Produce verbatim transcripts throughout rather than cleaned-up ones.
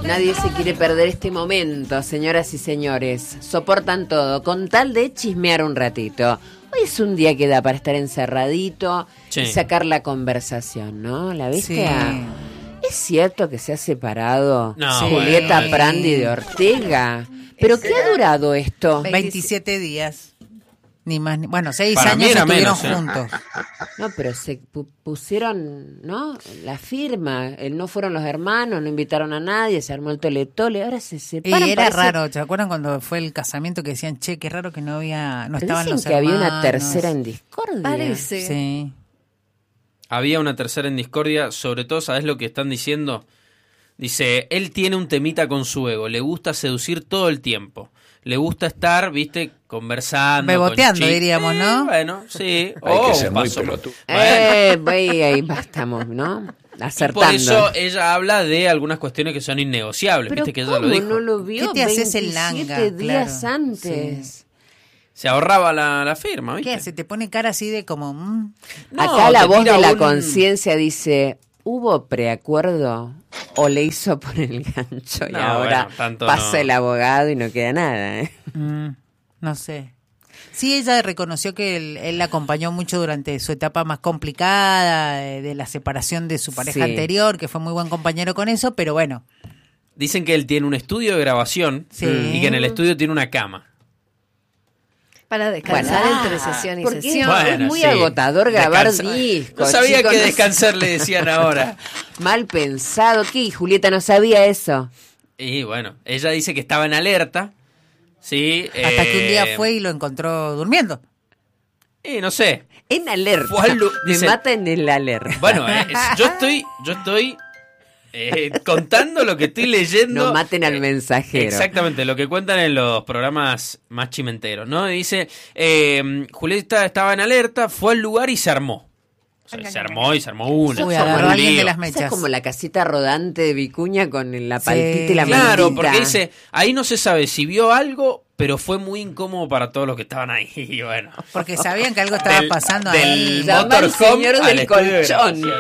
Nadie se quiere perder este momento, señoras y señores. Soportan todo, con tal de chismear un ratito. Hoy es un día que da para estar encerradito sí. y sacar la conversación, ¿no? ¿La viste? Sí. ¿Es cierto que se ha separado no, Julieta bueno, Prandi de Ortega? ¿Pero qué ha durado esto? veintisiete días. Ni más, ni, bueno, seis Para años estuvieron menos, ¿eh? juntos. No, pero se pu- pusieron, ¿no? La firma. El no fueron los hermanos, no invitaron a nadie, se armó el tole tole, ahora se separan. Y era parece... raro, ¿se acuerdan cuando fue el casamiento que decían, che, qué raro que no había, no pero estaban dicen los que hermanos? había una tercera en discordia. Parece. Sí. Había una tercera en discordia, sobre todo, ¿sabes lo que están diciendo? Dice, él tiene un temita con su ego, le gusta seducir todo el tiempo. Le gusta estar, viste, conversando. Beboteando, con diríamos, ¿no? Eh, bueno, sí. Hay oh, que ser muy paso. pelotudo. Eh, ahí, ahí estamos, ¿no? Acertando. Por eso ella habla de algunas cuestiones que son innegociables, Pero viste que ¿cómo ella lo dijo. no lo vio? ¿Qué te haces el veintisiete langa? días Claro. antes. Sí. Se ahorraba la, la firma, ¿viste? ¿Qué hace? Te pone cara así de como... Mm. No, Acá la te voz tira de la un- conciencia dice, ¿hubo preacuerdo o le hizo por el gancho y No, ahora bueno, tanto pasa no. el abogado y no queda nada? ¿eh? Mm, no sé. Sí, ella reconoció que él, él la acompañó mucho durante su etapa más complicada, de, de la separación de su pareja Sí. anterior, que fue muy buen compañero con eso, pero bueno. Dicen que él tiene un estudio de grabación Sí. y que en el estudio tiene una cama. Para descansar Bueno, entre sesión y porque sesión. Bueno, es muy sí. agotador grabar Descansa- discos. No sabía chicos, que no- descansar le decían ahora. Mal pensado. ¿Qué? Julieta no sabía eso. Y bueno, ella dice que estaba en alerta. Sí. Hasta que un día eh, fue y lo encontró durmiendo. Y no sé. En alerta. Fue al lu- Me dice- mata en el alerta. Bueno, eh, es- yo estoy, yo estoy eh, contando lo que estoy leyendo. No maten al Eh, mensajero. Exactamente, lo que cuentan en los programas más chimenteros, ¿no? Dice, eh, Julieta estaba en alerta, fue al lugar y se armó. O sea, se armó y se armó una. Uy, se armó agarró un a alguien lío. de las Esa mechas. es como la casita rodante de Vicuña con la Sí. palpita y la Claro, mantita. porque dice, ahí no se sabe si vio algo, pero fue muy incómodo para todos los que estaban ahí. Y bueno. Porque sabían que algo estaba Del- pasando del ahí. Llama al motorhome señor al del estudio de colchón. grabación.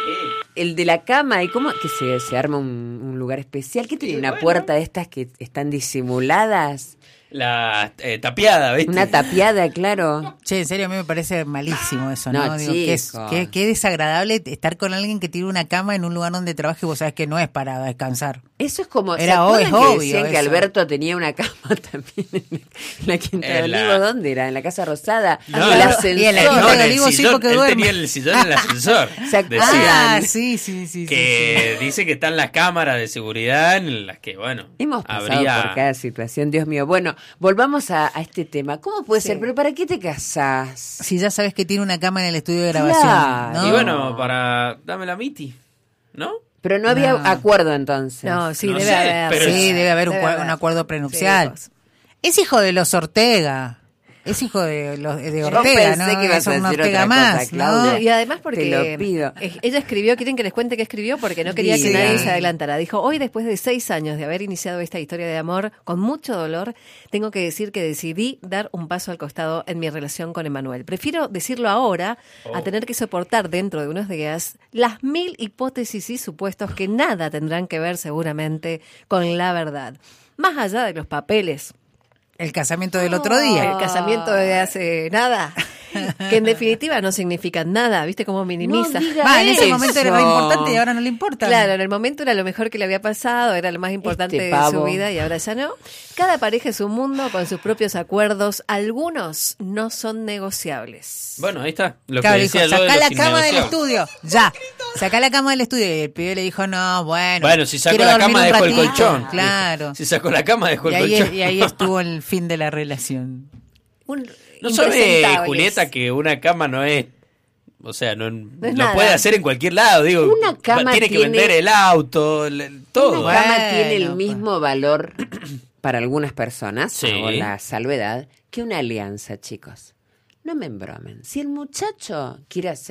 El de la cama, ¿y cómo que se, se arma un, un lugar especial? ¿Qué tiene Y una bueno. puerta de estas que están disimuladas? La eh, tapiada, ¿viste? Una tapiada, claro. Che, en serio, a mí me parece malísimo eso, ¿no? No, Digo, que es, chico. que, que desagradable estar con alguien que tiene una cama en un lugar donde trabaja y vos sabés que no es para descansar. Eso es como... ¿se Era acuerdan es que obvio decían que eso. Alberto tenía una cama también en la Quinta de En la- Olivo? ¿Dónde era? ¿En la Casa Rosada? No, el no, ascensor. y en la No, Quinta en de el Olivo sí, sillón, porque él duerme. tenía el sillón en el ascensor. ¿Se acuerdan? Decían. Ah, sí, sí, sí. Que dice que están las cámaras de seguridad en las que, bueno, Hemos pasado habría... por cada situación, Dios mío. Bueno, volvamos a, a este tema. ¿Cómo puede Sí. ser? ¿Pero para qué te casás? Si ya sabes que tiene una cama en el estudio de grabación. Claro. ¿no? Y bueno, para... Dame la miti, ¿no? Pero no había No. acuerdo entonces. No, sí, No debe sé, haber. pero sí, es- debe haber un, debe cua- haber. un acuerdo prenupcial. Sí, es hijo de los Ortega. Es hijo de los de Yo Ortega, pensé ¿no? que ibas Es a un decir Ortega otra más, cosa, Claudia. ¿no? Y además porque Te lo pido. eh, ella escribió, quieren que les cuente que escribió porque no quería que Diga. nadie se adelantara. Dijo, hoy después de seis años de haber iniciado esta historia de amor con mucho dolor, tengo que decir que decidí dar un paso al costado en mi relación con Emanuel. Prefiero decirlo ahora a tener que soportar dentro de unos días las mil hipótesis y supuestos que nada tendrán que ver seguramente con la verdad. Más allá de los papeles, El casamiento del otro día. el casamiento de hace nada, que en definitiva no significan nada, ¿viste cómo minimiza? No diga Va, en ese eso. momento era lo importante y ahora no le importa. Claro, en el momento era lo mejor que le había pasado, era lo más importante Este de pavo. su vida y ahora ya no. Cada pareja es un mundo con sus propios acuerdos, algunos no son negociables. Bueno, ahí está. Lo Claro, que dijo, decía yo de sacá los la cama del innegociables. estudio, ya. Sacá la cama del estudio. Y el pibe le dijo, no, bueno. Bueno, si saco quiero la dormir cama un dejo el ratito. colchón. Claro. Si saco la cama dejo Y el ahí, colchón. y ahí estuvo el fin de la relación. Un- ¿No sabe, impresentables. Julieta, que una cama no es... O sea, no, es lo nada. puede hacer en cualquier lado, digo. Una cama tiene que tiene- vender el auto, el- todo. Una cama Bueno, tiene el pues. mismo valor para algunas personas, Sí. o la salvedad, que una alianza, chicos. No me embromen. Si el muchacho quiere hacer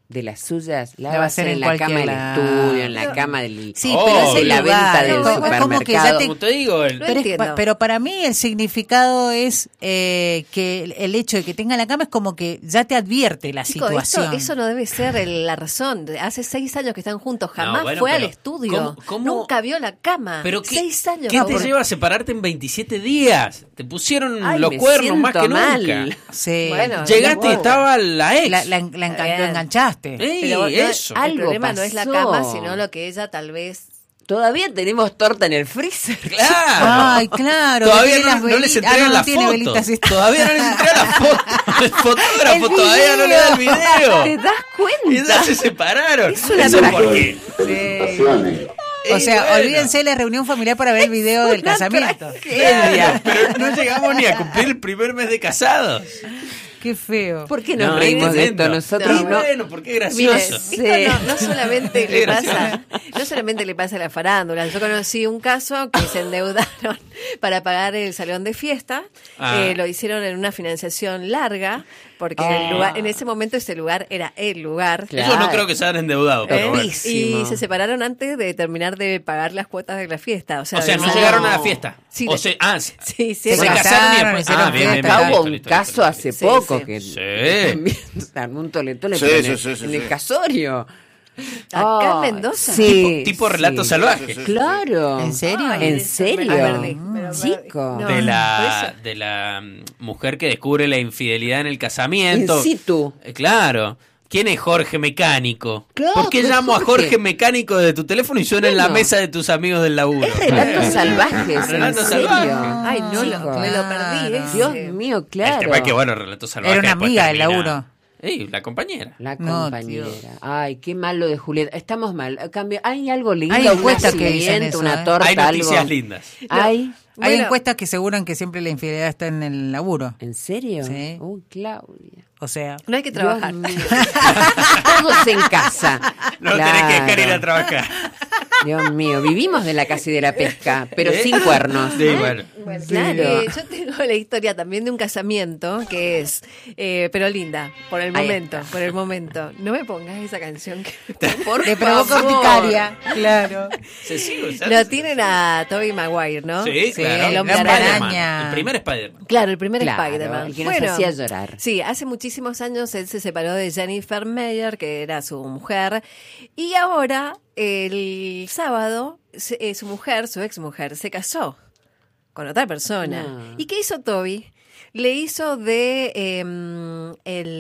de las suyas la, La va a hacer en la cama del lado. estudio, en la cama del Sí, Oh, pero es de el la lugar. venta del No, es supermercado. como que ya te- Como te digo, el- No Pero, es entiendo. pa- pero para mí el significado es eh, que el, el hecho de que tenga la cama es como que ya te advierte la Chico, situación. esto- eso no debe ser el- la razón. Hace seis años que están juntos, jamás No, bueno, fue al pero estudio. ¿cómo- cómo- Nunca vio la cama. Pero qué, seis años. ¿qué te Mauro. lleva a separarte en veintisiete días? Te pusieron Ay, los me cuernos más que siento mal. nunca. Sí. Bueno, Llegaste y no, estaba la ex. la, la, la engan- Bien. lo enganchaste. Ey, Pero no, eso. el Algo problema no es la pasó. cama, sino lo que ella tal vez... Todavía tenemos torta en el freezer. Claro. Ay, claro. Todavía que tiene no, las no les velitas. entregan Ah, no, la no tiene foto. velitas esto. Todavía no les entregan la foto. El fotógrafo El todavía no le da el ¿Te video. das Y cuenta? ya se separaron. Es una Eso tragedia. porque... O Y sea, bueno. olvídense de la reunión familiar para ver el video del casamiento. Claro, pero no llegamos ni a cumplir el primer mes de casados. Qué feo. ¿Por qué nos No, reímos de tremendo. esto? Nosotros Y no. bueno, porque es Mire, gracioso. Sí. esto no, no solamente le Es gracioso. pasa, no solamente le pasa a la farándula. Yo conocí un caso que se endeudaron para pagar el salón de fiesta. Ah. Eh, lo hicieron en una financiación larga, porque Ah. el lugar, en ese momento ese lugar era el lugar. Claro. Eso no creo que se hayan endeudado, pero ¿eh? bueno. Y Buenísimo. se separaron antes de terminar de pagar las cuotas de la fiesta. O sea, O sea, del no salón. llegaron a la fiesta. Sí, o de- sea, ah, sí. Sí, sí, Se Se era- casaron y casaron, después. hicieron Ah, bien, bien, fiesta. bien, Acá listo, hubo un listo, caso listo, hace Sí, poco sí. que Sí. también se armó un toletole Sí, en, el- sí, sí, sí, en el sí. casorio. Acá en Ay, Mendoza. Sí, Tipo sí. relato salvaje. Claro. ¿En serio? Ay, ¿En eso serio? me perdí, pero- Chico. No, De la, por eso. de la mm, mujer que descubre la infidelidad en el casamiento. In situ. Eh, Claro. ¿Quién es Jorge Mecánico? Claro, ¿Por qué pero llamo a Jorge- Jorge Mecánico de tu teléfono y suena en la Bueno. mesa de tus amigos del laburo? Es relatos salvajes, en Relatos serio. salvajes. Ay, no, lo, Chicos. me lo perdí. Claro. ese. Dios mío, claro. El tema es que, bueno, relatos salvajes. Era una después amiga del termina- laburo. Ey, la compañera. La No, compañera. Dios. Ay, qué malo de Julieta. Estamos mal. A cambio, ¿hay algo lindo? Hay un encuestas que dicen nacimiento, eso, una ¿eh? torta, Hay noticias algo? lindas. ¿Hay? Hay Bueno. encuestas que aseguran que siempre la infidelidad está en el laburo. ¿En serio? Sí. Uy, Claudia. O sea, No hay que trabajar. Dios mío. Todos en casa. No tenés que dejar ir Claro. a trabajar. Dios mío, vivimos de la casa y de la pesca, pero ¿Eh? sin cuernos. Sí, bueno. Bueno, Claro. eh, yo tengo la historia también de un casamiento que es, eh, pero linda, por el Ahí momento, está. por el momento. No me pongas esa canción que por le provoca favor. urticaria. Claro. Se sigue usando. Lo tienen a Toby Maguire, ¿no? Sí, claro. el hombre El hombre araña. araña. El primer Spider-Man. Claro, el primer Claro, Spider-Man. el que nos hacía llorar. Sí, hace muchísimos años él se separó de Jennifer Meyer, que era su mujer, y ahora, el sábado, se- eh, su mujer, su ex mujer, se casó con otra persona. No. ¿Y qué hizo Toby? Le hizo de em,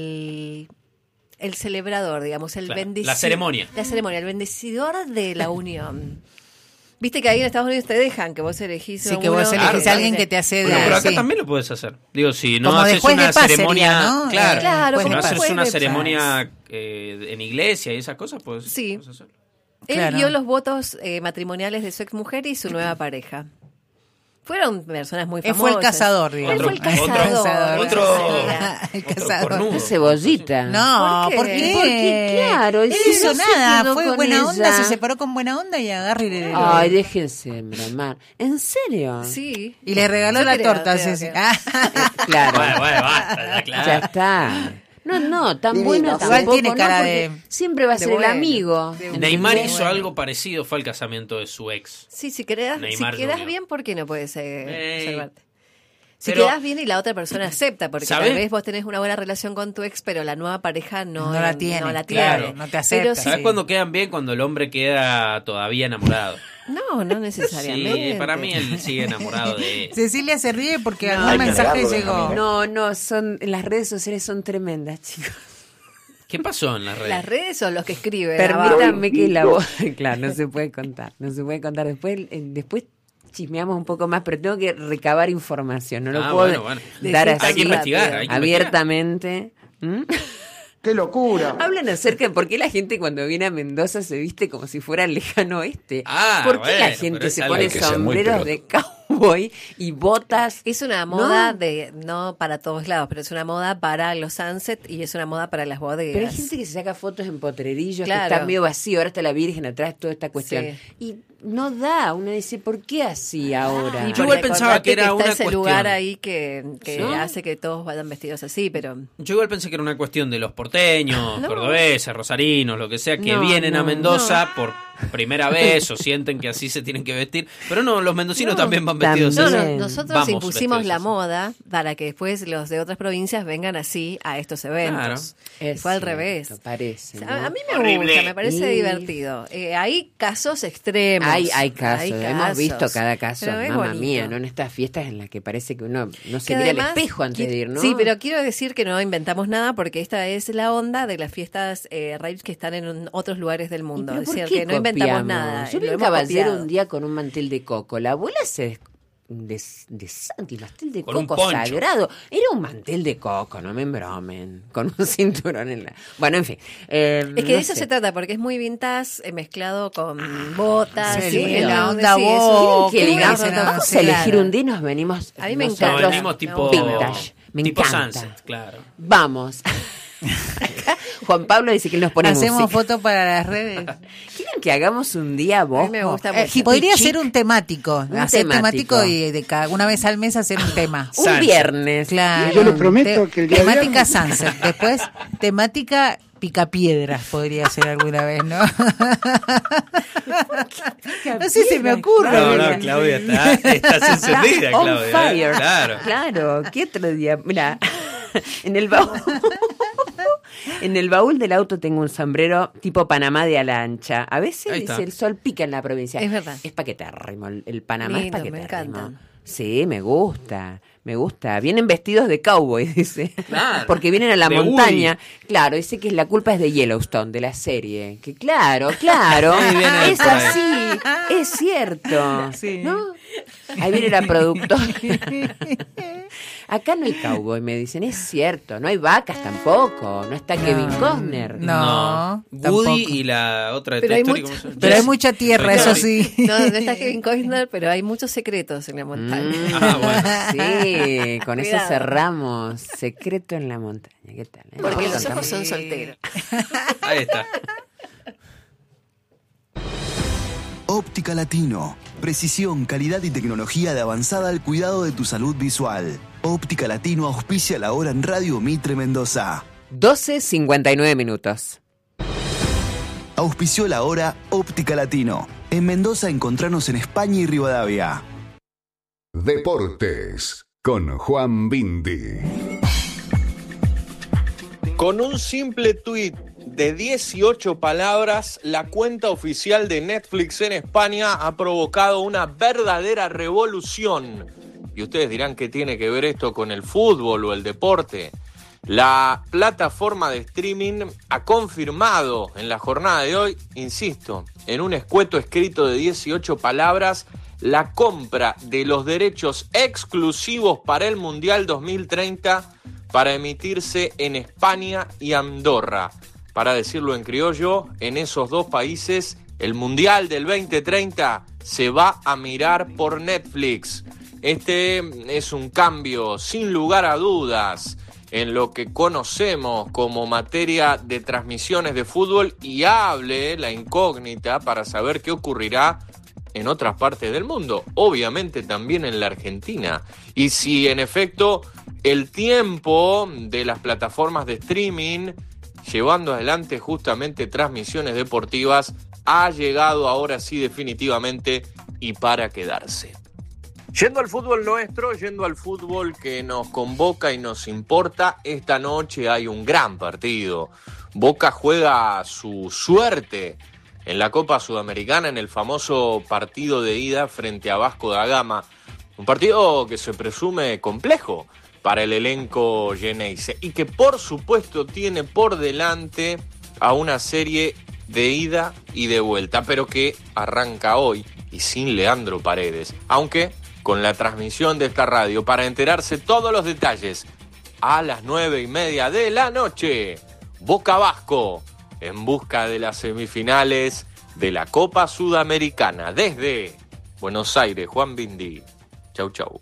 el, el celebrador, digamos, el Claro, bendecidor. la ceremonia. La ceremonia, el bendecidor de la unión. Viste que ahí en Estados Unidos te dejan que vos elegís Sí, a que vos uno. elegís Claro. a alguien que te hace de... Bueno, pero acá sí. también lo puedes hacer. Digo, si no Como haces después una de paz ceremonia. sería, ¿no? Claro, Claro, si como no haces después una de ceremonia eh, en iglesia y esas cosas, pues Sí. puedes hacerlo. Él Claro. dio los votos eh, matrimoniales de su exmujer y su nueva pareja. Fueron personas muy Él famosas. fue el cazador, digamos. Él fue el Otro- cazador. otro- Era. El Otro cazador. cornudo. Cebollita. No, ¿Por ¿por qué? qué? Porque, claro, él él hizo no se nada, quedó fue con buena onda, ella. se separó con buena onda y agarra y le, Ay, déjense bromar. ¿En serio? Sí. y le regaló Yo la creo, torta. creo, Ceci. creo. Ah, Claro. Bueno, bueno, basta, ya, claro. Ya está. No, no, tan Divino. bueno Igual tampoco, tiene no, cara porque de- siempre va a de ser el bueno. amigo. De- Neymar Bueno. hizo algo parecido, fue al casamiento de su ex. Sí, si quedas, si Neymar quedas Junior. bien, ¿por qué no puedes eh, Ey. observarte? Si Pero- quedas bien y la otra persona acepta, porque ¿Sabés? tal vez vos tenés una buena relación con tu ex, pero la nueva pareja no, No la tiene, no la claro, tiene. no te acepta. Pero sí- ¿Sabes cuándo quedan bien? Cuando el hombre queda todavía enamorado. No, no necesariamente. Sí, para mí él sigue enamorado de él. Cecilia se ríe porque No, algún hay que mensaje negarlo, llegó. Benjamín. No, no, son las redes sociales son tremendas, chicos. ¿Qué pasó en las redes? Las redes son los que escriben. Permítanme que la voz, claro, no se puede contar, no se puede contar. Después, eh, después chismeamos un poco más, pero tengo que recabar información, no lo Ah, puedo bueno, bueno. dar Hay así Hay que investigar, hay que abiertamente. ¿Mm? ¡Qué locura! Hablan acerca de por qué la gente cuando viene a Mendoza se viste como si fuera el lejano oeste. Ah, ¿Por qué la bueno, pero gente es se algo pone que ser muy sombreros de cowboy y botas? Es una moda No. de, no para todos lados, pero es una moda para los sunset y es una moda para las bodegas. Pero hay gente que se saca fotos en potrerillos, Claro. que está medio vacío, ahora está la Virgen atrás, toda esta cuestión. Sí. Y no da. Uno dice, ¿por qué así ahora? Y Yo igual pensaba que era está una ese cuestión. lugar ahí que, que ¿Sí? hace que todos vayan vestidos así, pero Yo igual pensé que era una cuestión de los porteños, No. cordobeses, rosarinos, lo que sea, que No, vienen a no. Mendoza por primera vez o sienten que así se tienen que vestir. Pero no, los mendocinos No, también van vestidos también. no, así. no, nosotros Vamos impusimos vestidos la así. moda para que después los de otras provincias vengan así a estos eventos. Es Y fue al cierto, revés. Parece, O sea, ¿no? a mí me Horrible. gusta, me parece Y- divertido. Eh, hay casos extremos. Hay, hay casos, Hay hemos casos. visto cada caso, Pero es mamá bonito. mía, ¿no? En estas fiestas en las que parece que uno no se Que mira al además, espejo antes qui- de ir, ¿no? Sí, pero quiero decir que no inventamos nada porque esta es la onda de las fiestas eh, raves que están en un- otros lugares del ¿Y mundo. pero Es por decir, qué que no inventamos copiamos? nada. Yo lo vi un hemos caballero copiado. un día con un mantel de coco. La abuela se de, de Santi, mantel de Con un coco poncho. sagrado. Era un mantel de coco, no me embromen. Con un cinturón en la. Bueno, en fin. eh, Es que no de eso sé. se trata, porque es muy vintage eh, mezclado con botas. sí, y la la onda sí, es un- boca, Que que digamos, dicen, no, vamos sí, a elegir claro. un día y nos venimos. A mí me nosotros No, encanta. venimos tipo vintage. Me tipo encanta. sunset, claro. Vamos. Acá Juan Pablo dice que nos pone Hacemos música. fotos para las redes. ¿Quieren que hagamos un día vos? A mí me gusta Eh, mucho. podría chic. ser un temático, Un hacer temático. temático y de cada una vez al mes hacer un tema. Un Sunset. viernes. Claro. Yo le prometo que el día temática viernes- sunset, después temática picapiedras podría ser alguna vez, ¿no? No sé si me ocurre. No, no, Claudia está, estás encendida, Está on Claudia. ¿eh? fire. Claro. Claro, ¿qué otro día? Mira, en el baúl. En el baúl del auto tengo un sombrero tipo Panamá de ala ancha. A veces Ahí dice, está. el sol pica en la provincia. Es verdad. Es paquetérrimo. El, el Panamá Lindo, es me paquetérrimo. encantan. Sí, me gusta. Me gusta. Vienen vestidos de cowboy, dice. Claro. Porque vienen a la De montaña. Claro, dice que la culpa es de Yellowstone, de la serie. Que claro, claro. Sí, viene es por ahí. así. Es cierto. Sí. ¿No? Ahí viene la productora. Acá no hay cowboy, me dicen. Es cierto. No hay vacas tampoco. No está Kevin Costner. No, Woody tampoco. y la otra de Pero Toy hay Story, mucho- ¿cómo se llama? Pero hay Jess. mucha tierra, Toy eso Story. sí. No, no está Kevin Costner, pero hay muchos secretos en la montaña. Mm, Ah, bueno. Sí, con eso Cuidado. cerramos. Secreto en la montaña. ¿Qué tal? eh? Porque los Contame. ojos son solteros. Ahí está. Óptica Latino. Precisión, calidad y tecnología de avanzada al cuidado de tu salud visual. Óptica Latino auspicia la hora en Radio Mitre Mendoza. doce cincuenta y nueve minutos. Auspició la hora Óptica Latino. En Mendoza encontranos en España y Rivadavia. Deportes con Juan Bindi. Con un simple tuit de dieciocho palabras, la cuenta oficial de Netflix en España ha provocado una verdadera revolución. Y ustedes dirán qué tiene que ver esto con el fútbol o el deporte. La plataforma de streaming ha confirmado en la jornada de hoy, insisto, en un escueto escrito de dieciocho palabras, la compra de los derechos exclusivos para el Mundial dos mil treinta para emitirse en España y Andorra. Para decirlo en criollo, en esos dos países el Mundial del veinte treinta se va a mirar por Netflix. Este es un cambio sin lugar a dudas en lo que conocemos como materia de transmisiones de fútbol, y hable la incógnita para saber qué ocurrirá en otras partes del mundo, obviamente también en la Argentina. Y si en efecto el tiempo de las plataformas de streaming llevando adelante justamente transmisiones deportivas ha llegado ahora sí definitivamente y para quedarse. Yendo al fútbol nuestro, yendo al fútbol que nos convoca y nos importa, esta noche hay un gran partido. Boca juega su suerte en la Copa Sudamericana en el famoso partido de ida frente a Vasco da Gama. Un partido que se presume complejo para el elenco Geneise y que por supuesto tiene por delante a una serie de ida y de vuelta, pero que arranca hoy y sin Leandro Paredes, aunque con la transmisión de esta radio para enterarse todos los detalles a las nueve y media de la noche. Boca Vasco en busca de las semifinales de la Copa Sudamericana. Desde Buenos Aires, Juan Bindi. Chau, chau.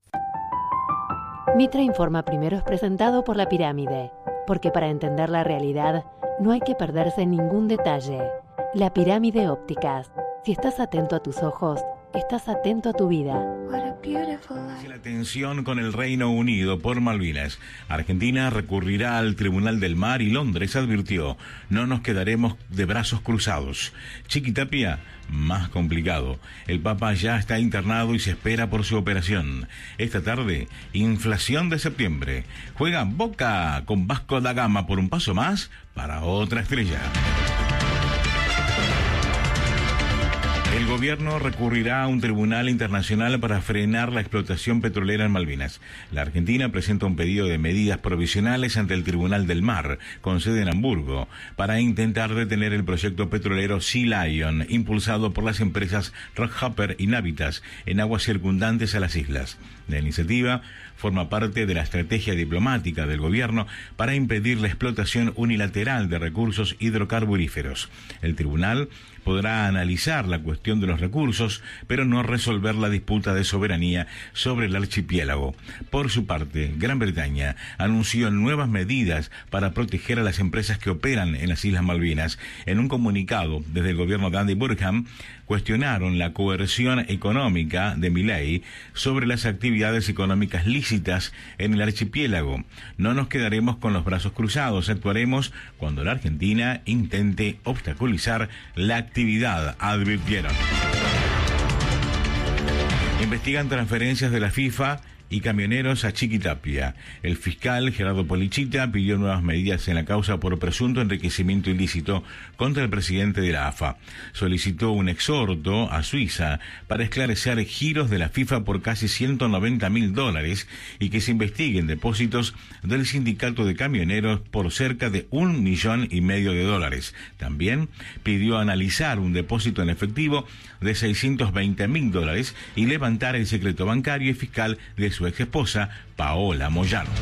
Mitra Informa Primero es presentado por La Pirámide, porque para entender la realidad no hay que perderse ningún detalle. La Pirámide Ópticas. Si estás atento a tus ojos, estás atento a tu vida. La tensión con el Reino Unido por Malvinas. Argentina recurrirá al Tribunal del Mar y Londres advirtió: no nos quedaremos de brazos cruzados. Chiquitapia, más complicado. El Papa ya está internado y se espera por su operación. Esta tarde, inflación de septiembre. Juega Boca con Vasco da Gama por un paso más para otra estrella. El gobierno recurrirá a un tribunal internacional para frenar la explotación petrolera en Malvinas. La Argentina presenta un pedido de medidas provisionales ante el Tribunal del Mar, con sede en Hamburgo, para intentar detener el proyecto petrolero Sea Lion, impulsado por las empresas Rockhopper y Navitas, en aguas circundantes a las islas. La iniciativa forma parte de la estrategia diplomática del gobierno para impedir la explotación unilateral de recursos hidrocarburíferos. El tribunal podrá analizar la cuestión de los recursos, pero no resolver la disputa de soberanía sobre el archipiélago. Por su parte, Gran Bretaña anunció nuevas medidas para proteger a las empresas que operan en las Islas Malvinas. En un comunicado desde el gobierno de Andy Burnham, cuestionaron la coerción económica de Milei sobre las actividades económicas lícitas en el archipiélago. No nos quedaremos con los brazos cruzados, actuaremos cuando la Argentina intente obstaculizar la actividad, advirtieron. Investigan transferencias de la FIFA y camioneros a Chiquitapia. El fiscal Gerardo Polichita pidió nuevas medidas en la causa por presunto enriquecimiento ilícito contra el presidente de la A F A. Solicitó un exhorto a Suiza para esclarecer giros de la FIFA por casi ciento noventa mil dólares y que se investiguen depósitos del sindicato de camioneros por cerca de un millón y medio de dólares. También pidió analizar un depósito en efectivo de seiscientos veinte mil dólares y levantar el secreto bancario y fiscal de su ex esposa, Paola Moyano.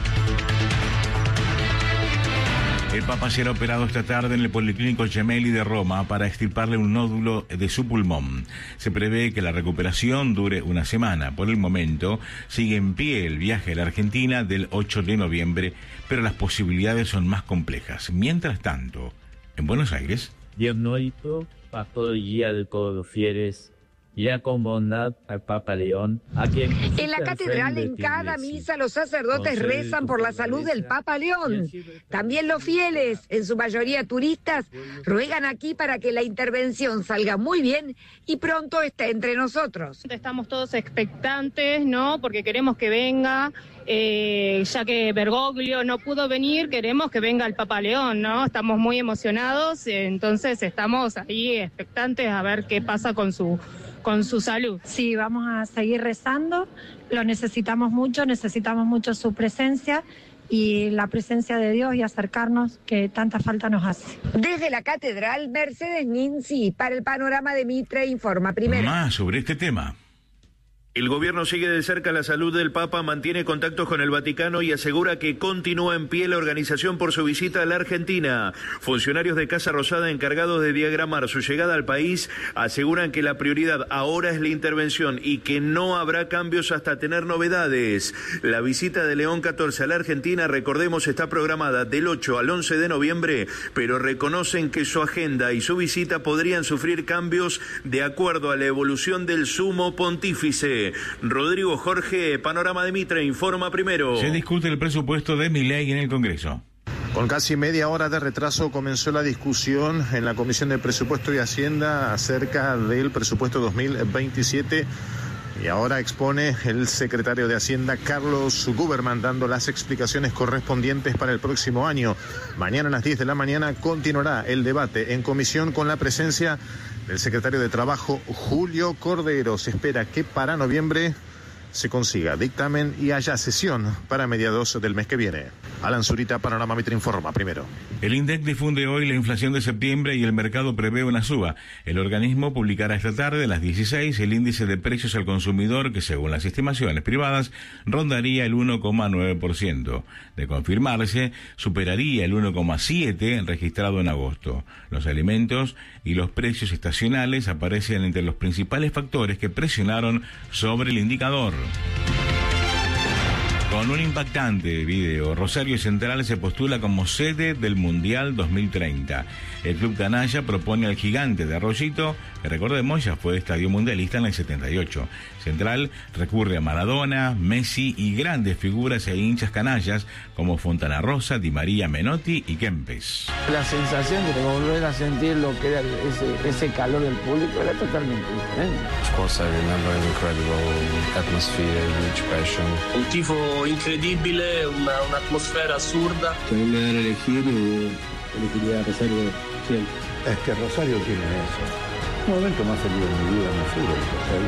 El Papa será operado esta tarde en el Policlínico Gemelli de Roma para extirparle un nódulo de su pulmón. Se prevé que la recuperación dure una semana. Por el momento, sigue en pie el viaje a la Argentina del ocho de noviembre, pero las posibilidades son más complejas. Mientras tanto, en Buenos Aires... Dios nuestro, pastor y guía de todos los fieles, ya con bondad al Papa León, a quien en la catedral, en cada misa, los sacerdotes rezan por la salud del Papa León. También los fieles, en su mayoría turistas, ruegan aquí para que la intervención salga muy bien y pronto esté entre nosotros. Estamos todos expectantes, ¿no? Porque queremos que venga, eh, ya que Bergoglio no pudo venir, queremos que venga el Papa León, ¿no? Estamos muy emocionados, entonces estamos ahí expectantes a ver qué pasa con su con su salud. Sí, vamos a seguir rezando, lo necesitamos mucho, necesitamos mucho su presencia y la presencia de Dios y acercarnos que tanta falta nos hace. Desde la catedral, Mercedes Ninzi, para el Panorama de Mitre, informa primero. Más sobre este tema. El gobierno sigue de cerca la salud del Papa, mantiene contactos con el Vaticano y asegura que continúa en pie la organización por su visita a la Argentina. Funcionarios de Casa Rosada encargados de diagramar su llegada al país aseguran que la prioridad ahora es la intervención y que no habrá cambios hasta tener novedades. La visita de León catorce a la Argentina, recordemos, está programada del ocho al once de noviembre, pero reconocen que su agenda y su visita podrían sufrir cambios de acuerdo a la evolución del sumo pontífice. Rodrigo Jorge, Panorama de Mitre, informa primero. Se discute el presupuesto de Milei en el Congreso. Con casi media hora de retraso comenzó la discusión en la Comisión de Presupuesto y Hacienda acerca del presupuesto dos mil veintisiete. Y ahora expone el secretario de Hacienda, Carlos Guberman, dando las explicaciones correspondientes para el próximo año. Mañana a las diez de la mañana continuará el debate en comisión con la presencia del secretario de Trabajo, Julio Cordero. Se espera que para noviembre se consiga dictamen y haya sesión para mediados del mes que viene. Alan Zurita, Panorama Mitre informa primero. El INDEC difunde hoy la inflación de septiembre y el mercado prevé una suba. El organismo publicará esta tarde a las dieciséis el índice de precios al consumidor que, según las estimaciones privadas, rondaría el uno coma nueve por ciento. De confirmarse, superaría el uno coma siete por ciento registrado en agosto. Los alimentos y los precios estacionales aparecen entre los principales factores que presionaron sobre el indicador. Con un impactante video, Rosario Central se postula como sede del Mundial dos mil treinta. El club canalla propone al gigante de Arroyito que recordemos ya fue estadio mundialista en el setenta y ocho. Central recurre a Maradona, Messi y grandes figuras e hinchas canallas como Fontana Rosa, Di María, Menotti y Kempes. La sensación de volver a sentir lo que era ese, ese calor del público era totalmente diferente. Of course I remember an incredible atmosphere, huge passion. Un tifo incredibile, una, un'atmosfera assurda. Si a mí me dan a elegir, eh, elegiría Rosario siempre. Es que Rosario tiene eso. Un momento más feliz de mi vida, no sé, Rosario.